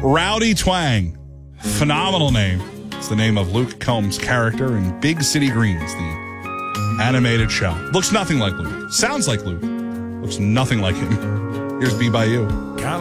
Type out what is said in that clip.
Rowdy Twang. Phenomenal name. It's the name of Luke Combs' character in Big City Greens, the animated show. Looks nothing like Luke. Sounds like Luke. Looks nothing like him. Here's Be By You.